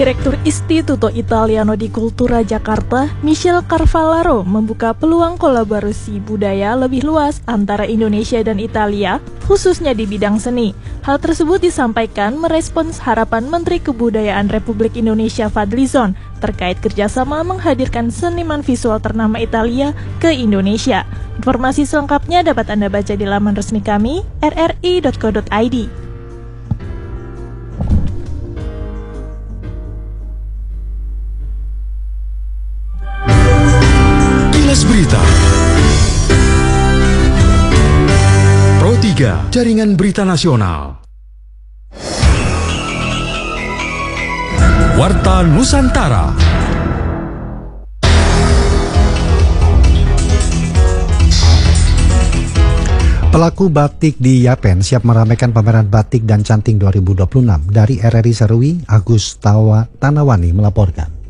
Direktur Istituto Italiano di Cultura Jakarta, Michele Carvalaro, membuka peluang kolaborasi budaya lebih luas antara Indonesia dan Italia, khususnya di bidang seni. Hal tersebut disampaikan merespons harapan Menteri Kebudayaan Republik Indonesia Fadlizon terkait kerjasama menghadirkan seniman visual ternama Italia ke Indonesia. Informasi selengkapnya dapat Anda baca di laman resmi kami, rri.co.id. Berita Pro 3 Jaringan Berita Nasional. Warta Nusantara. Pelaku batik di Yapen siap meramaikan pameran batik dan canting 2026. Dari RRI Serui, Agus Tanawani melaporkan.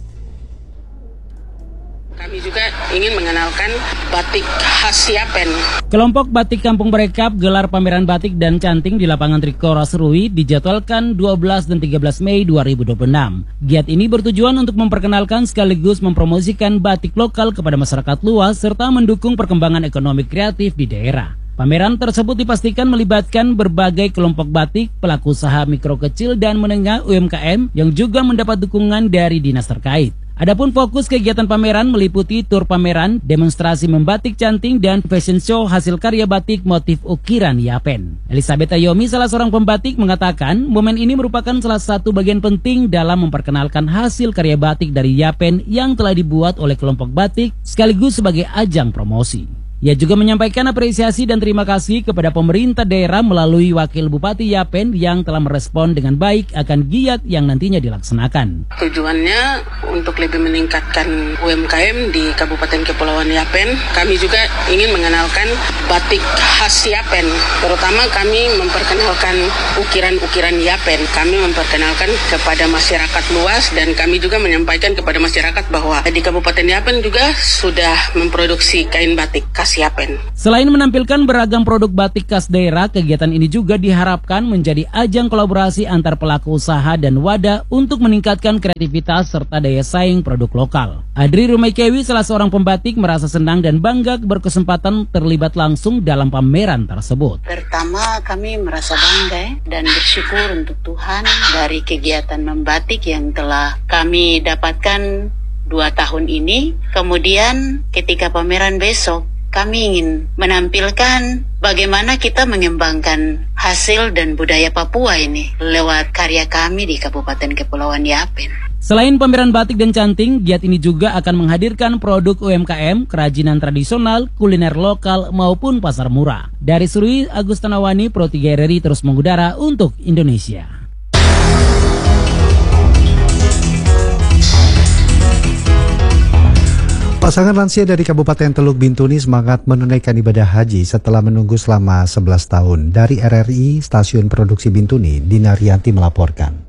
Kami juga ingin mengenalkan batik khas Yapen. Kelompok Batik Kampung Berekap gelar pameran batik dan canting di lapangan Trikora Serui dijadwalkan 12 dan 13 Mei 2026. Giat ini bertujuan untuk memperkenalkan sekaligus mempromosikan batik lokal kepada masyarakat luas serta mendukung perkembangan ekonomi kreatif di daerah. Pameran tersebut dipastikan melibatkan berbagai kelompok batik, pelaku usaha mikro kecil dan menengah UMKM yang juga mendapat dukungan dari dinas terkait. Adapun fokus kegiatan pameran meliputi tur pameran, demonstrasi membatik canting, dan fashion show hasil karya batik motif ukiran Yapen. Elizabeth Ayomi, salah seorang pembatik, mengatakan momen ini merupakan salah satu bagian penting dalam memperkenalkan hasil karya batik dari Yapen yang telah dibuat oleh kelompok batik sekaligus sebagai ajang promosi. Ia juga menyampaikan apresiasi dan terima kasih kepada pemerintah daerah melalui Wakil Bupati Yapen yang telah merespon dengan baik akan giat yang nantinya dilaksanakan. Tujuannya untuk lebih meningkatkan UMKM di Kabupaten Kepulauan Yapen. Kami juga ingin mengenalkan batik khas Yapen. Terutama kami memperkenalkan ukiran-ukiran Yapen. Kami memperkenalkan kepada masyarakat luas dan kami juga menyampaikan kepada masyarakat bahwa di Kabupaten Yapen juga sudah memproduksi kain batik khas Yapen. Selain menampilkan beragam produk batik khas daerah, kegiatan ini juga diharapkan menjadi ajang kolaborasi antar pelaku usaha dan wadah untuk meningkatkan kreativitas serta daya saing produk lokal. Adri Rumaikewi, salah seorang pembatik, merasa senang dan bangga berkesempatan terlibat langsung dalam pameran tersebut. Pertama, kami merasa bangga dan bersyukur untuk Tuhan dari kegiatan membatik yang telah kami dapatkan 2 tahun ini. Kemudian ketika pameran besok, kami ingin menampilkan bagaimana kita mengembangkan hasil dan budaya Papua ini lewat karya kami di Kabupaten Kepulauan Yapen. Selain pameran batik dan canting, giat ini juga akan menghadirkan produk UMKM, kerajinan tradisional, kuliner lokal maupun pasar murah. Dari Serui, Agus Tanawani, Pro 3 RRI terus mengudara untuk Indonesia. Pasangan lansia dari Kabupaten Teluk Bintuni semangat menunaikan ibadah haji setelah menunggu selama 11 tahun. Dari RRI, Stasiun Produksi Bintuni, Dina Rianti melaporkan.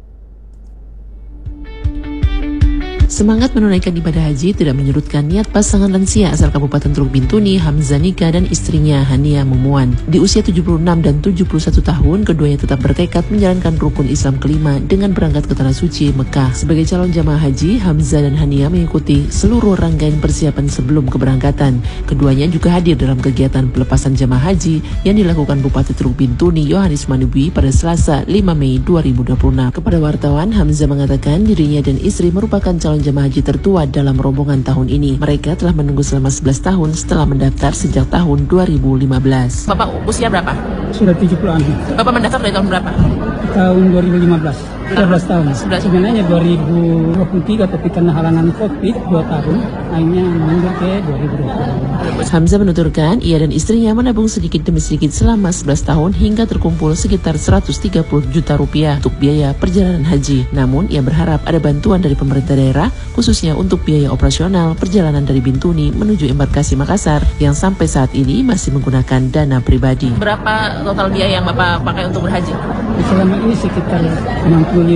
Semangat menunaikan ibadah haji tidak menyurutkan niat pasangan lansia asal Kabupaten Teluk Bintuni, Hamzah Nika dan istrinya Hania Mumuan. Di usia 76 dan 71 tahun, keduanya tetap bertekad menjalankan rukun Islam kelima dengan berangkat ke Tanah Suci, Mekah. Sebagai calon jamaah haji, Hamzah dan Hania mengikuti seluruh rangkaian persiapan sebelum keberangkatan. Keduanya juga hadir dalam kegiatan pelepasan jamaah haji yang dilakukan Bupati Teluk Bintuni, Yohanes Manubi pada Selasa 5 Mei 2026. Kepada wartawan, Hamzah mengatakan dirinya dan istri merupakan calon jemaah haji tertua dalam rombongan tahun ini. Mereka telah menunggu selama 11 tahun setelah mendaftar sejak tahun 2015. Bapak usia berapa? Sudah 70-an. Bapak mendaftar dari tahun berapa? Tahun 2015. 11 tahun. Sebenarnya 2023 tapi karena halangan COVID 2 tahun, akhirnya mundur ke 2020. Hamzah menuturkan ia dan istrinya menabung sedikit demi sedikit selama 11 tahun hingga terkumpul sekitar 130 juta rupiah untuk biaya perjalanan haji. Namun ia berharap ada bantuan dari pemerintah daerah khususnya untuk biaya operasional perjalanan dari Bintuni menuju embarkasi Makassar yang sampai saat ini masih menggunakan dana pribadi. Berapa total biaya yang Bapak pakai untuk berhaji? Selama ini sekitar 65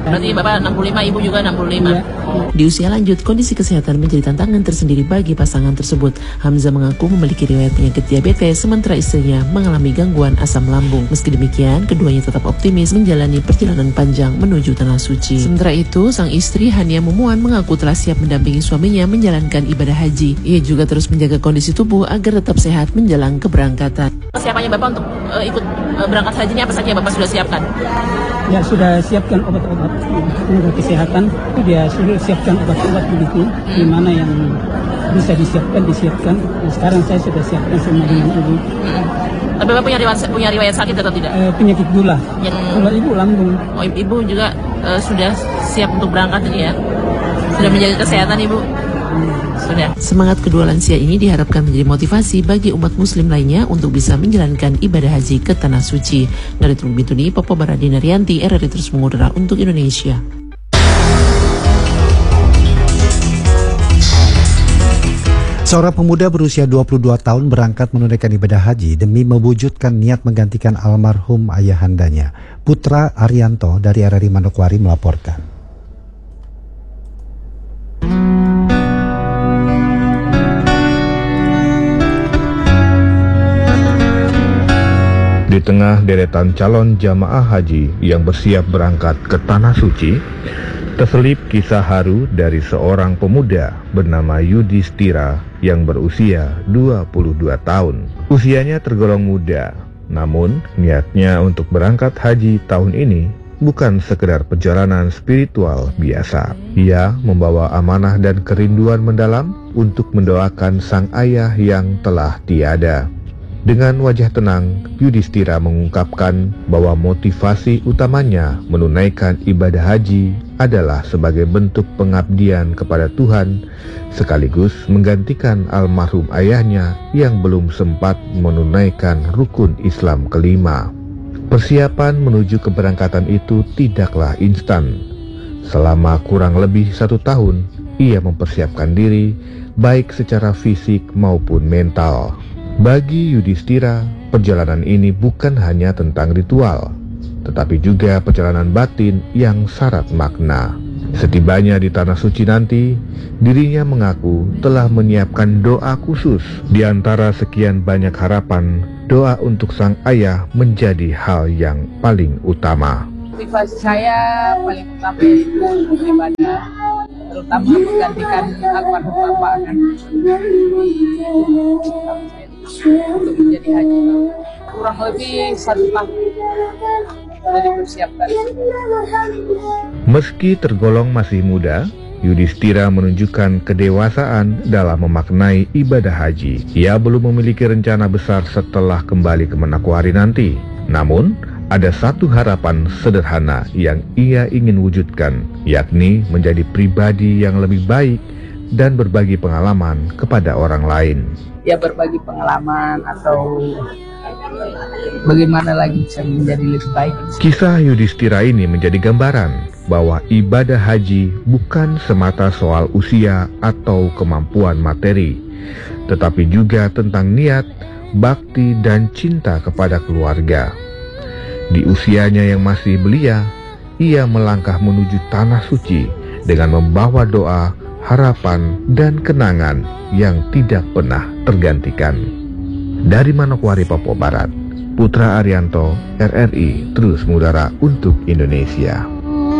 Berarti Bapak 65, Ibu juga 65. Iya. Di usia lanjut, kondisi kesehatan menjadi tantangan tersendiri bagi pasangan tersebut. Hamzah mengaku memiliki riwayat penyakit diabetes, sementara istrinya mengalami gangguan asam lambung. Meski demikian, keduanya tetap optimis menjalani perjalanan panjang menuju Tanah Suci. Sementara itu, sang istri Hania Mumuan mengaku telah siap mendampingi suaminya menjalankan ibadah haji. Ia juga terus menjaga kondisi tubuh agar tetap sehat menjelang keberangkatan. Persiapannya Bapak untuk ikut berangkat haji ini apa saja Bapak sudah siapkan? Ya sudah siapkan obat-obat untuk kesehatan. Dia sudah siapkan obat-obat begitu. Di mana yang bisa disiapkan. Nah, sekarang saya sudah siapkan semua dengan ibu. Tapi Bapak punya riwayat sakit atau tidak? Penyakit gula. Kalau ibu lambung. Oh, ibu juga sudah siap untuk berangkat ini ya? Sudah menjaga kesehatan ibu? Sudah. Semangat kedua lansia ini diharapkan menjadi motivasi bagi umat muslim lainnya untuk bisa menjalankan ibadah haji ke Tanah Suci. Dari Teluk Bintuni, Popo Baradina Rianti, RRI terus mengudara untuk Indonesia. Seorang pemuda berusia 22 tahun berangkat menunaikan ibadah haji demi mewujudkan niat menggantikan almarhum ayahandanya. Putra Arianto dari RRI Manokwari melaporkan. Di tengah deretan calon jamaah haji yang bersiap berangkat ke Tanah Suci, terselip kisah haru dari seorang pemuda bernama Yudhistira yang berusia 22 tahun. Usianya tergolong muda, namun niatnya untuk berangkat haji tahun ini bukan sekedar perjalanan spiritual biasa. Ia membawa amanah dan kerinduan mendalam untuk mendoakan sang ayah yang telah tiada. Dengan wajah tenang, Yudhistira mengungkapkan bahwa motivasi utamanya menunaikan ibadah haji adalah sebagai bentuk pengabdian kepada Tuhan, sekaligus menggantikan almarhum ayahnya yang belum sempat menunaikan rukun Islam kelima. Persiapan menuju keberangkatan itu tidaklah instan. Selama kurang lebih 1 tahun, ia mempersiapkan diri, baik secara fisik maupun mental. Bagi Yudhistira, perjalanan ini bukan hanya tentang ritual, tetapi juga perjalanan batin yang syarat makna. Setibanya di Tanah Suci nanti, dirinya mengaku telah menyiapkan doa khusus. Di antara sekian banyak harapan, doa untuk sang ayah menjadi hal yang paling utama. Motivasi saya paling utama itu beribadah, terutama menggantikan almarhum bapak kan. Untuk menjadi haji kurang lebih 1 tahun sudah dipersiapkan. Meski tergolong masih muda, Yudhistira menunjukkan kedewasaan dalam memaknai ibadah haji. Ia belum memiliki rencana besar setelah kembali ke Manokwari nanti. Namun, ada satu harapan sederhana yang ia ingin wujudkan, yakni menjadi pribadi yang lebih baik dan berbagi pengalaman kepada orang lain. Ya berbagi pengalaman atau bagaimana lagi bisa menjadi lebih baik. Kisah Yudhistira ini menjadi gambaran bahwa ibadah haji bukan semata soal usia atau kemampuan materi, tetapi juga tentang niat, bakti, dan cinta kepada keluarga. Di usianya yang masih belia, ia melangkah menuju Tanah Suci dengan membawa doa, harapan, dan kenangan yang tidak pernah tergantikan. Dari Manokwari, Papua Barat, Putra Arianto, RRI terus mengudara untuk Indonesia.